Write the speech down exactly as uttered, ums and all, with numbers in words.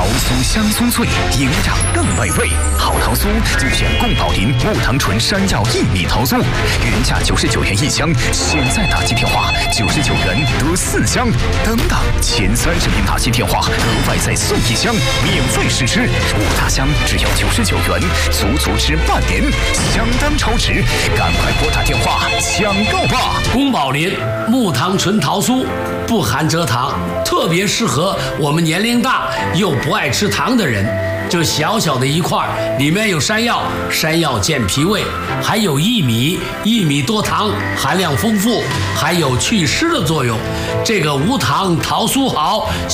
桃酥香酥脆，营养更美味。好桃酥就选宫保林木糖醇山药薏米桃酥，原价九十九元一箱，现在打击电话九十九元得四箱。等等，前三十名打击电话额外再送一箱，免费试吃。五大箱只要九十九元，足足吃半年，相当超值。赶快拨打电话抢购吧！ 宫保林木糖醇桃酥不含蔗糖，特别适合我们年龄大又不爱吃糖的人。就小小的一块，里面有山药，山药健脾胃，还有薏米，薏米多糖，含量丰富，还有祛湿的作用。这个无糖桃酥好。